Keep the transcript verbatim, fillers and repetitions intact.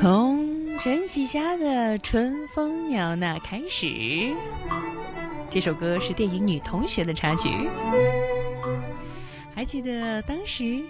从珍惜下的春风鸟那开始，这首歌是电影《女同学》的插曲。还记得当时